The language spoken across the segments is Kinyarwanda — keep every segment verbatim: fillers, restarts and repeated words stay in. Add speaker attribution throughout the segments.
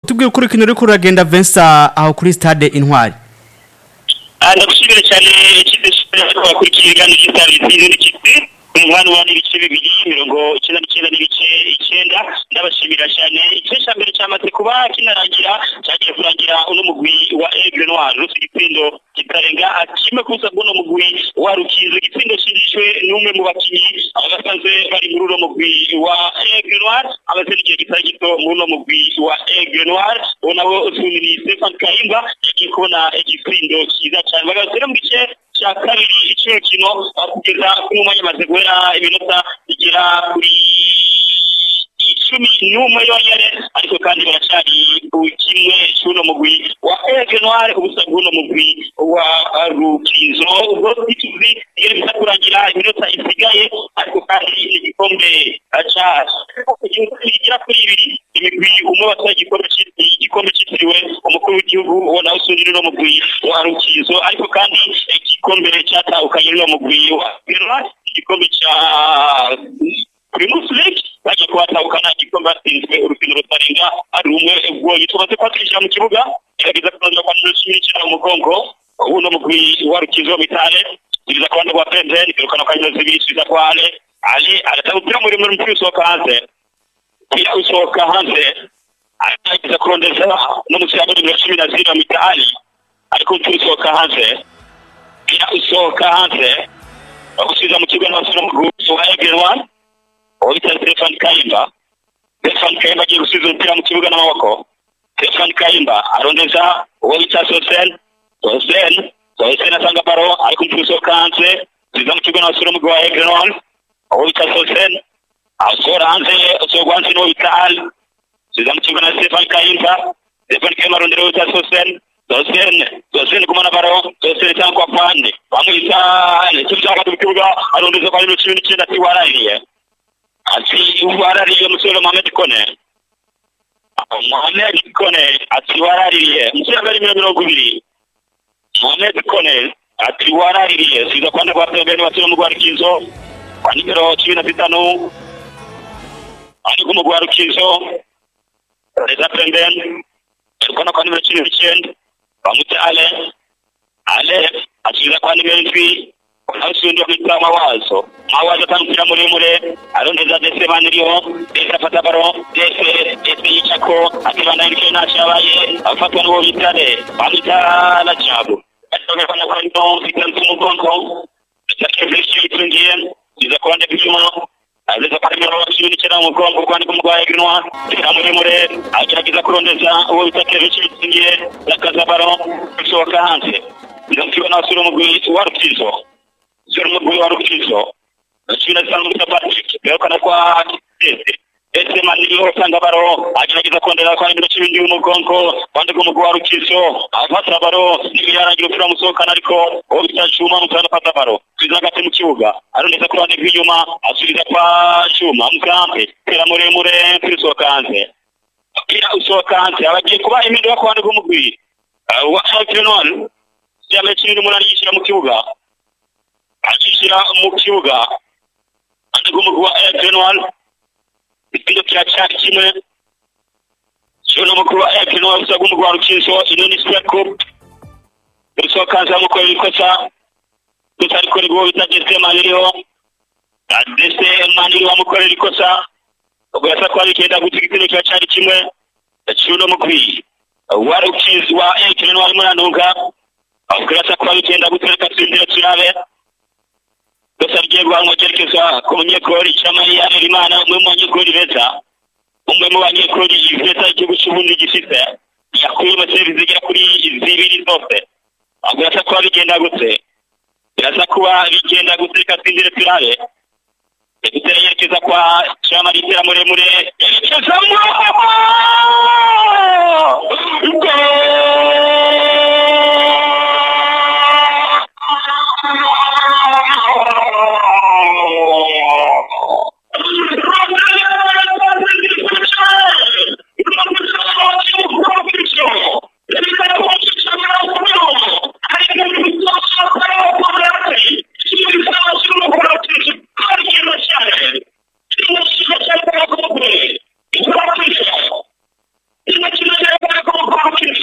Speaker 1: tubwire uko urukino ruriko ruragenda Vincent aho kuri stade Intwari.
Speaker 2: Ndagushimira cyane ikipe cy'abakurikira igana cy'Stade Intwari umwana wa n'ibice bibiri mirongo icyenda n'icyenda n'ibice icyenda ndabashimira cyane icyesha mbere cyamaze kuba kinarangira cyagiye kurangira uno mugwi wa Aigle Noir rusi gipindo kitarenga akime kusa buno mugwi wa Rukizo gipindo shindishwe n'umwe mu bakinyi abasanzwe bari muri uno mugwi wa Aigle Noir abazenije gitagito muri uno mugwi wa Aigle Noir onabo usumiri Stefan Kayimba ikikona igipindo kiza cyane bagasera mu gice cya kabiri icyo kino kugeza ku mwanya maze guhera iminota igera kuri icumi n'umwe yonyine ariko kandi baracari kimwe cy'uno mugwi wa Aigle Noir ubusa bw'uno mugwi wa Rukizo ubwo tuzi iyo bisa kurangira iminota isigaye ariko kandi igikombe aca kugira kuri ibiri imigwi umwe watwaye igikombe igikombe cyitiriwe umukuru w'igihugu ubona usundira no mugwi wa Rukizo ariko kandi igikombe cyatahukanye no mugwi wa Aigle igikombe cya Primus League baje kwatahukana igikombe atsinzwe urukino rutarenga ari umwe ubwo yitwaze kwatwishyira mu kibuga irageza kubanza kwa n'ishimikira umugongo uno mugwi wa Rukizo mitale iriza kwanda kwa Pembe ikirukana kwa Inyozi bisubiza kwa Ale Ali aratubwira muri muri mpira usohoka hanze pia usohoka hanze agiza kurondeza no mu cyaro muri cumi na zero mitali ariko usohoka hanze pia usohoka hanze bagusiza mu kigo n'abasore mu groupe wa Aigle Noir Obita Stefan Kayimba Stefan Kayimba agiye gusiza umupira mu kibuga n'amaboko Stefan Kayimba arondeza Obita Sosen Sosen Sosen asanga baro ariko usohoka hanze ziza mu kigo n'abasore mu groupe wa Aigle Noir Obita Sosen asora hanze usogwa hanze no Vital ziza mu kibuga na Stefan Kayimba Stefan Kayimba arondera Obita Sosen Sosen Sosen kumana baro Sosen cyangwa kwande bamwita n'ikibya mu kibuga arondeza kwa cumi n'icyenda ati warariye ati warariye musore Mohamed Kone Mohamed Kone ati warariye musore bari mirongo ibiri Mohamed Kone ati warariye siza kwanda kwa Pembe n'abasore mu Rukizo kwa nimero cumi na gatanu ariko mu Rukizo reza Pembe tukona kwa nimero cumi n'icyenda bamuta Ale Ale atiza kwa nimero ndwi Asundi wa mawazo mawazo tangira muri muri arondeza dese baniriho dese afata baro dese dese yichako akibana irike nashabaye afatwa n'uwo bitare bamita na cyabo atone kwa kwando fitantu mugongo cyakevisi itungiye iza kwande bijuma azeza parimero cumi n'icyenda mu mugongo kwandi kumugwaye Aigle tira muri muri agerageza kurondeza uwo bitakevisi itungiye lakaza baro bisohoka hanze ndamkiwa na sura mugwi wa Rukizo Sura mugwi wa Rukizo China sana mtabati bekana kwa ese ese maniro sanga baro agerageza kondera kwa nimero cumi n'indwi umugongo kwande ku mugwi wa Rukizo afata baro nibyarangira ufira musohokana ariko uwo bitashuma mutana fata baro kwizagate mu kibuga arondeza kurande bw'inyuma asubiza kwa Shuma mukampe tera muremure kwisohoka hanze kira usohoka hanze abagiye kuba imendo kwande ku mugwi wa Aigle Noir yame cumi n'umunani yishira mu kibuga akishira mu kibuga andi gumugwi wa Aigle Noir ikindo kya cyari kimwe cyo mukuru wa Aigle Noir usa gumugwi wa Rukizo inoni Super Cup uso kanza mukuru ikosa tutari kuri go bitageze maniriho adese maniriho mukuru ikosa ubwo kwa bikenda gutigitino kya cyari kimwe cyo mukuru wa Rukizo wa Aigle Noir muranunga ubwo kwa bikenda gutereka tsindira turabe dosarye rwango cyerekeza ku munyekori cyamariya Imana umwe mu banyekori beza umwe mu banyekori yiveta igihugu cy'ubundi gifite yakuye amaseri zigera kuri zibiri zose ahubwo yasa kuba bigenda gute birasa kuba bigenda gute kasindire turabe Ekitera yerekeza kwa cyamariya muremure yerekeza mu Thank you.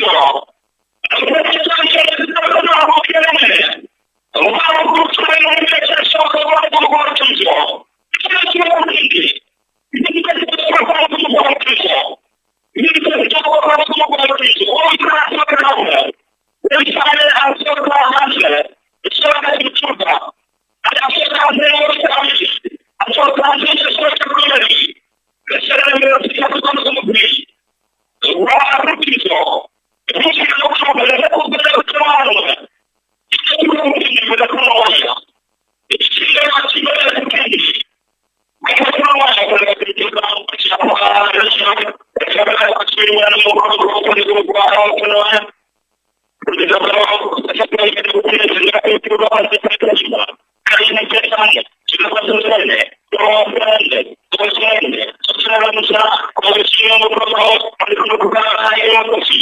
Speaker 2: Gracias.